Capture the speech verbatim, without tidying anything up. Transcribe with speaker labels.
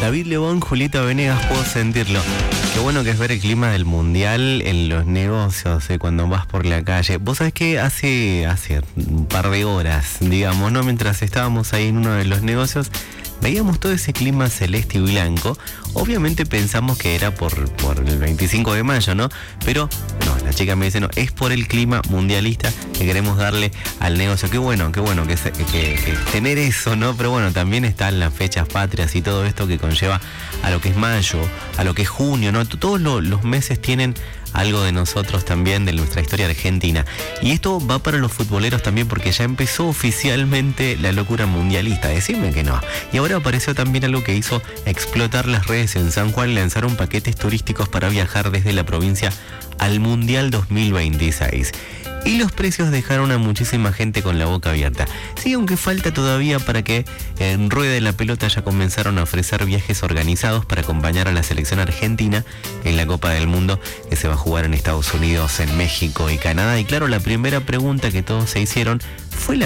Speaker 1: David Lebón, Julieta Venegas, puedo sentirlo. Qué bueno que es ver el clima del mundial en los negocios, eh, cuando vas por la calle. Vos sabés que hace, hace un par de horas, digamos, ¿no? Mientras estábamos ahí en uno de los negocios, veíamos todo ese clima celeste y blanco. Obviamente pensamos que era por, por el veinticinco de mayo, ¿no? Pero no, la chica me dice, no, es por el clima mundialista que queremos darle al negocio. Qué bueno, qué bueno que, que, que tener eso, ¿no? Pero bueno, también están las fechas patrias y todo esto que conlleva a lo que es mayo, a lo que es junio, ¿no? Todos lo, los meses tienen algo de nosotros también, de nuestra historia argentina. Y esto va para los futboleros también, porque ya empezó oficialmente la locura mundialista. Decime que no. Y ahora apareció también algo que hizo explotar las redes en San Juan. Lanzaron paquetes turísticos para viajar desde la provincia al Mundial dos mil veintiséis. Y los precios dejaron a muchísima gente con la boca abierta. Sí, aunque falta todavía para que en Rueda de la Pelota ya comenzaron a ofrecer viajes organizados para acompañar a la selección argentina en la Copa del Mundo, que se va a jugar en Estados Unidos, en México y Canadá. Y claro, la primera pregunta que todos se hicieron fue la